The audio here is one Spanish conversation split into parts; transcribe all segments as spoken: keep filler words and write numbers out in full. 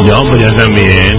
Yo, pues yo también.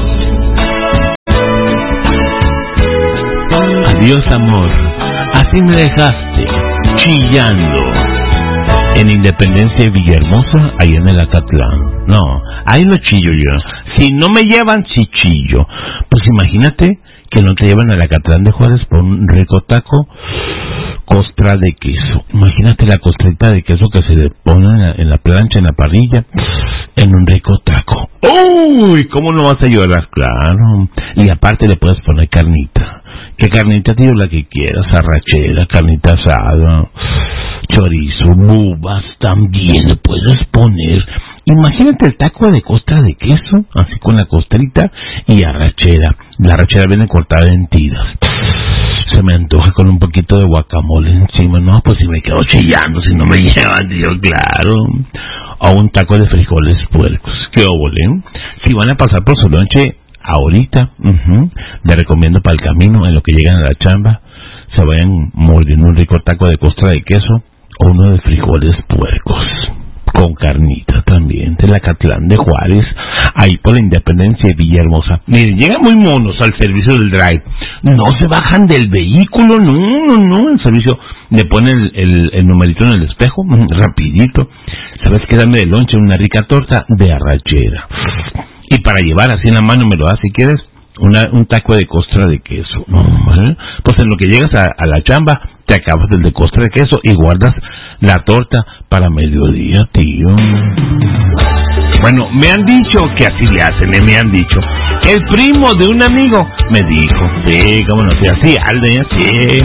Adiós, amor. Así me dejaste, chillando. En Independencia y Villahermosa, ahí en el Acatlán. No, ahí no chillo yo. Si no me llevan, sí chillo. Pues imagínate que no te llevan al Acatlán de Juárez por un rico taco, costra de queso. Imagínate la costrita de queso que se le pone en la, en la plancha, en la parrilla, en un rico taco. ¡Uy! ¿Cómo no vas a llorar? Claro. Y aparte le puedes poner carnita. ¿Qué carnita, tío? La que quieras, arrachera, carnita asada, chorizo, bubas, también le puedes poner. Imagínate el taco de costra de queso, así con la costrita y arrachera. La arrachera viene cortada en tiras. Se me antoja con un poquito de guacamole encima. No, pues si me quedo chillando, si no me llevan, tío, claro. O un taco de frijoles puercos. ¿Qué óvole? Si van a pasar por su noche ahorita, uh-huh, les recomiendo para el camino, en lo que llegan a la chamba, se vayan mordiendo un rico taco de costra de queso o uno de frijoles puercos con carnita también, del Acatlán de Juárez, ahí por la Independencia de Villahermosa. Miren, llegan muy monos al servicio del drive, no se bajan del vehículo, no, no, no, el servicio le ponen el, el, el numerito en el espejo, rapidito. ¿Sabes qué? Dame de lonche una rica torta de arrachera. Y para llevar así en la mano me lo das si quieres, una, un taco de costra de queso. No, ¿vale? Pues en lo que llegas a, a la chamba, te acabas del de costra de queso y guardas la torta para mediodía, tío. Bueno, me han dicho que así le hacen, ¿eh? Me han dicho. El primo de un amigo me dijo, sí, cómo no sé, así, alde, así.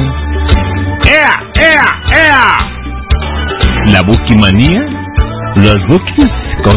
¡Ea, ea, ea! La buquimanía, los buquis